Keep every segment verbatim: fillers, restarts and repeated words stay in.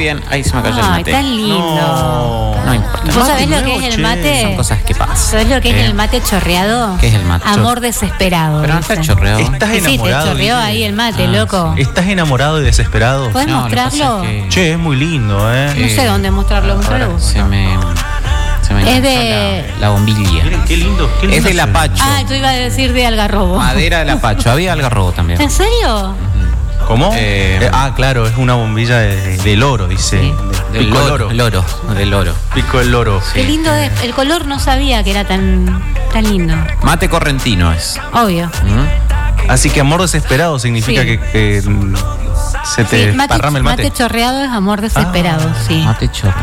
bien. Ahí se me cayó el Ay, mate. tan lindo. No, no importa. ¿Vos sabés lo que es el mate? Son cosas que pasan. ¿Sabés lo que es Eh, el mate chorreado? ¿Qué es el mate? Amor desesperado. Pero no está dicen. chorreado. Estás Sí, sí, te enamorado. chorreó Guille. ahí el mate, Ah, loco. sí. ¿Estás enamorado y desesperado? ¿Podés No, lo que pasa mostrarlo? es que- Che, es muy lindo, ¿eh? No sé dónde mostrarlo, me Ahora gusta. se me, se me Es enganchó de- la, la bombilla. Miren, qué lindo. Qué lindo Es del se ve. apacho. Ah, yo iba a decir de algarrobo. Madera del apacho. Había algarrobo también. ¿En serio? ¿Cómo? Eh, Eh, ah, claro, es una bombilla de, de loro, dice. Sí. De- Del Pico del loro. loro. Loro. Del loro. Pico del loro. Qué lindo es. El color no sabía que era tan, tan lindo. Mate correntino es. Obvio. ¿Mm? Así que amor desesperado significa Sí. que, que, mm, se te Sí, mate, desparrama el mate. mate chorreado es amor desesperado, Ah, sí. Mate chorreado.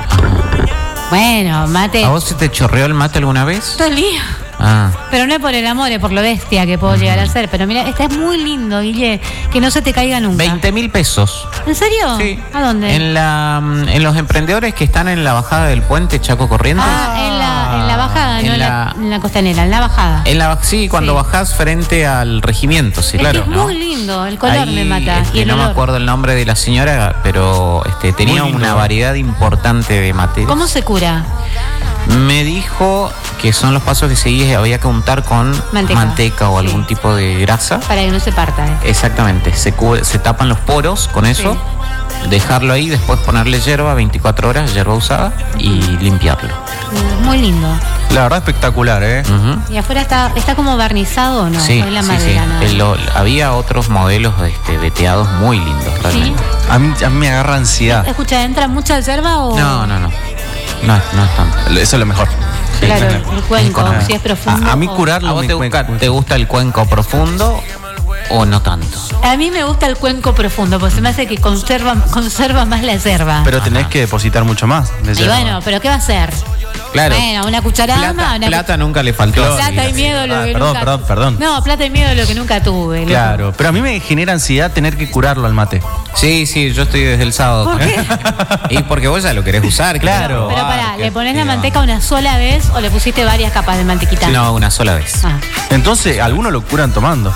Bueno, mate. ¿A vos se te chorreó el mate alguna vez? Todo el día. Ah. Pero no es por el amor, es por lo bestia que puedo llegar a ser. Pero mira, este es muy lindo, Guille. Que no se te caiga nunca. veinte mil pesos. ¿En serio? Sí. ¿A dónde? En, la, en los emprendedores que están en la bajada del puente Chaco Corrientes. Ah, en la, en la bajada, En no en la, la- en la costanera, en la bajada. En la, sí, cuando Sí. bajás frente al regimiento, sí, Es claro. que es ¿no? muy lindo, el color Ahí, me mata. este, y el no me olor. acuerdo el nombre de la señora, pero este, tenía Muy lindo. una variedad importante de mates. ¿Cómo se cura? Me dijo que son los pasos que seguís, había que untar con Manteca. manteca, o Sí. algún tipo de grasa. Para que no se parta. ¿eh? Exactamente, se, cu- se tapan los poros con eso, dejarlo ahí, después ponerle hierba, veinticuatro horas, hierba usada, y limpiarlo. Muy lindo. La verdad espectacular, ¿eh? Ujú. ¿Y afuera está está como barnizado o no? Sí, ¿O es la sí, madera sí. nada El- más? lo- había otros modelos este, veteados muy lindos, realmente. A mí, a mí me agarra ansiedad. Escucha, ¿entra mucha yerba o...? No, no, no. No, es- no es tanto. Eso es lo mejor. Claro, el, el cuenco, económico. si es profundo. A, a mí o- curarlo ¿A vos me te, cuenca- gusta, te gusta el cuenco profundo o no tanto? A mí me gusta el cuenco profundo, porque se me hace que conserva, conserva más la yerba. Pero tenés que depositar mucho más. de y yerba. bueno, ¿pero qué va a hacer? Claro. Bueno, una cucharada Plata, más. Una plata nunca le faltó. Claro. Plata y miedo lo Ah, que perdón, nunca perdón, perdón. No, plata y miedo lo que nunca tuve. loco. Claro, pero a mí me genera ansiedad tener que curarlo al mate. Sí, sí, yo estoy desde el sábado. ¿Por con- qué? Y porque vos ya lo querés usar. Claro. Pero Ah, pará, qué- ¿le ponés la qué manteca una sola vez o le pusiste varias capas de mantequita? va. No, una sola vez. Ah. Entonces, algunos lo curan tomando.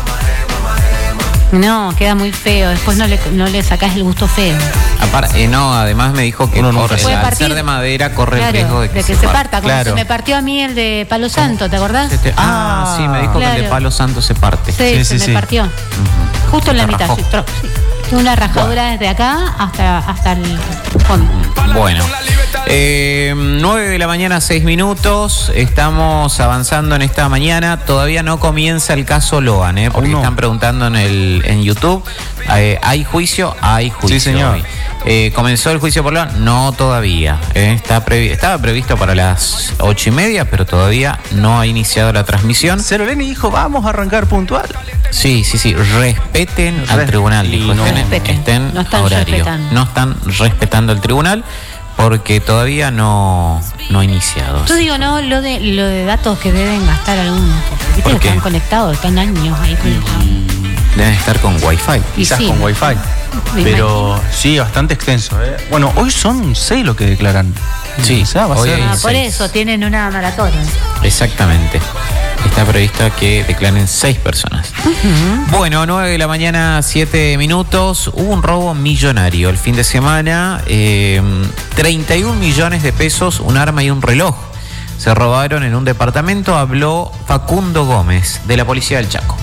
No, queda muy feo. Después no le, no le sacás el gusto feo. Aparte, eh, no, además me dijo que Uno nunca corre, sabe. Puede al partir. ser de madera corre Claro, el riesgo de que, se, parta. Como Claro. se me partió a mí el de Palo Santo, ¿te acordás? Se te- ah, Ah, sí, me dijo que el de claro. palo santo se parte. Sí, Sí, se sí, me sí. partió. Justo en la Te mitad. rajó. Sí, tro- sí. Tuve una rajadura desde acá hasta, hasta el fondo. Bueno, eh, nueve de la mañana, seis minutos. Estamos avanzando en esta mañana. Todavía no comienza el caso Loan, ¿eh? Porque Aún no. están preguntando en el en YouTube. Eh, ¿Hay juicio? Hay juicio. Sí, señor. hoy. Eh, ¿Comenzó el juicio por Loan? No, todavía. ¿eh? Está previ- estaba previsto para las ocho y media, pero todavía no ha iniciado la transmisión. Ceroleni dijo, vamos a arrancar puntual. Sí, sí, sí. Respeten al Res- tribunal, dijo. y no- estén, en- Respeten. estén No están a horario. respetando. No están respetando el tribunal porque todavía no, no ha iniciado. Yo digo, no, lo de, lo de datos que deben gastar algunos. Viste ¿Por que qué? están conectados, están años ahí conectados. Deben estar con wifi. Y Quizás sí. con wifi. Me Pero sí, bastante extenso. ¿eh? Bueno, hoy son seis lo que declaran. Sí, O sea, va a hoy ser- hay- Ah, por seis. eso tienen una maratón. Exactamente. Está previsto que declaren seis personas. Bueno, nueve de la mañana, siete minutos. Hubo un robo millonario el fin de semana. eh, treinta y un millones de pesos, un arma y un reloj. Se robaron en un departamento. Habló Facundo Gómez, de la Policía del Chaco.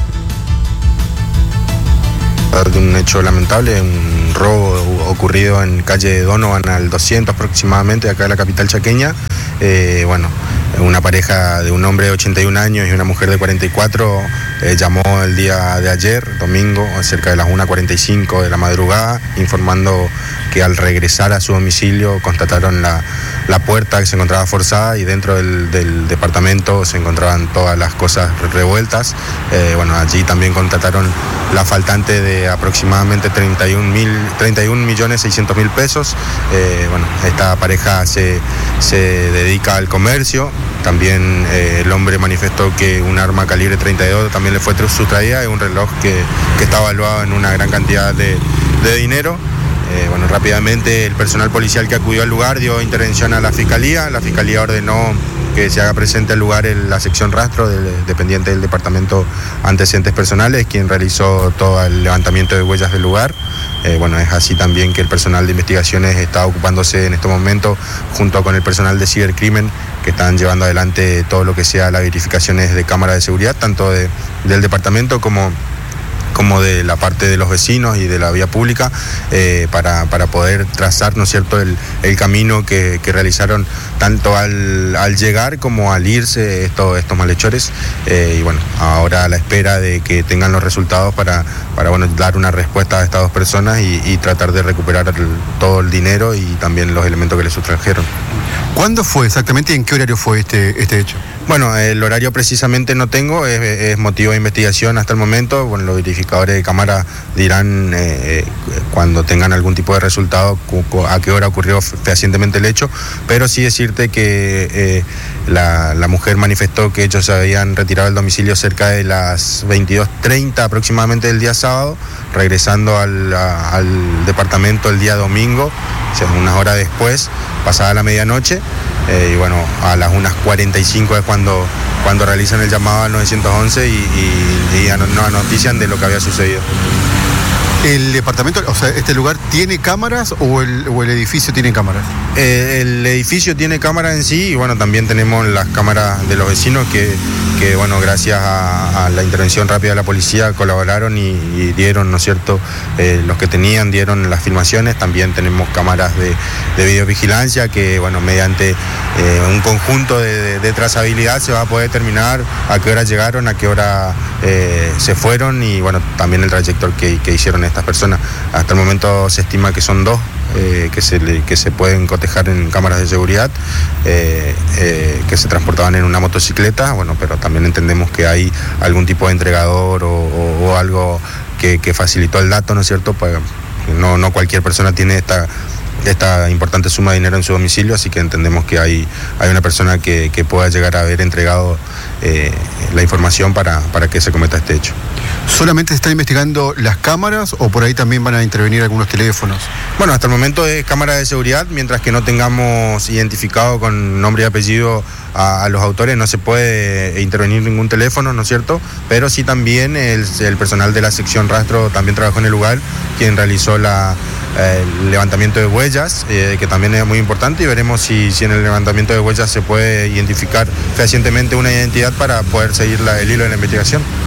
De un hecho lamentable, un robo ocurrido en calle Donovan al doscientos aproximadamente, acá de la capital chaqueña. Eh, bueno, una pareja de un hombre de ochenta y un años y una mujer de cuarenta y cuatro eh, llamó el día de ayer, domingo, cerca de las una cuarenta y cinco de la madrugada, informando que al regresar a su domicilio constataron la, la puerta que se encontraba forzada y dentro del, del departamento se encontraban todas las cosas revueltas. Eh, bueno, allí también constataron la faltante de aproximadamente treinta y un millones seiscientos mil pesos. Eh, bueno, esta pareja se, se dedica al comercio. También eh, el hombre manifestó que un arma calibre treinta y dos también le fue sustraída y un reloj que, que está evaluado en una gran cantidad de, de dinero. Eh, bueno, rápidamente el personal policial que acudió al lugar dio intervención a la fiscalía. La fiscalía ordenó que se haga presente al lugar el- la sección rastro del, dependiente del departamento antecedentes personales, quien realizó todo el levantamiento de huellas del lugar. Eh, bueno, es así también que el personal de investigaciones está ocupándose en este momento, junto con el personal de cibercrimen, que están llevando adelante todo lo que sea las verificaciones de cámaras de seguridad, tanto de, del departamento como... como de la parte de los vecinos y de la vía pública, eh, para, para poder trazar, ¿no es cierto?, el, el camino que, que realizaron tanto al, al llegar como al irse estos, estos malhechores, eh, y bueno, ahora a la espera de que tengan los resultados para, para bueno, dar una respuesta a estas dos personas y, y tratar de recuperar el, todo el dinero y también los elementos que les sustrajeron. ¿Cuándo fue exactamente y en qué horario fue este, este hecho? Bueno, el horario precisamente no tengo, es, es motivo de investigación hasta el momento. Bueno, los verificadores de cámara dirán eh, cuando tengan algún tipo de resultado a qué hora ocurrió fehacientemente el hecho, pero sí decirte que eh, la, la mujer manifestó que ellos se habían retirado del domicilio cerca de las veintidós treinta aproximadamente del día sábado, regresando al, a, al departamento el día domingo, o sea, unas horas después, pasada la medianoche. Eh, y bueno, a las unas cuarenta y cinco es cuando, cuando realizan el llamado al nueve once y, y, y nos notician de lo que había sucedido. ¿El departamento, o sea, este lugar tiene cámaras o el, o el edificio tiene cámaras? Eh, el edificio tiene cámaras en sí y bueno, también tenemos las cámaras de los vecinos que, que bueno, gracias a, a la intervención rápida de la policía colaboraron y, y dieron, ¿no es cierto?, eh, los que tenían dieron las filmaciones. También tenemos cámaras de, de videovigilancia que, bueno, mediante eh, un conjunto de, de, de trazabilidad se va a poder determinar a qué hora llegaron, a qué hora eh, se fueron y bueno, también el trayecto que, que hicieron estas personas. Hasta el momento se estima que son dos eh, que, se le, que se pueden cotejar en cámaras de seguridad, eh, eh, que se transportaban en una motocicleta, bueno, pero también entendemos que hay algún tipo de entregador o, o, o algo que, que facilitó el dato, ¿no es cierto? Pues no, no cualquier persona tiene esta esta importante suma de dinero en su domicilio, así que entendemos que hay, hay una persona que, que pueda llegar a haber entregado eh, la información para, para que se cometa este hecho. ¿Solamente se están investigando las cámaras o por ahí también van a intervenir algunos teléfonos? Bueno, hasta el momento es cámara de seguridad, mientras que no tengamos identificado con nombre y apellido a, a los autores, no se puede intervenir ningún teléfono, ¿no es cierto? Pero sí también el, el personal de la sección rastro también trabajó en el lugar, quien realizó la, eh, el levantamiento de huellas, eh, que también es muy importante, y veremos si, si en el levantamiento de huellas se puede identificar fehacientemente una identidad para poder seguir la, el hilo de la investigación.